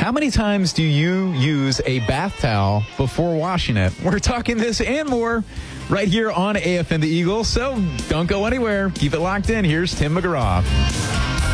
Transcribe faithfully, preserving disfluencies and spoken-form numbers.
How many times do you use a bath towel before washing it? We're talking this and more right here on A F M The Eagle. So don't go anywhere. Keep it locked in. Here's Tim McGraw.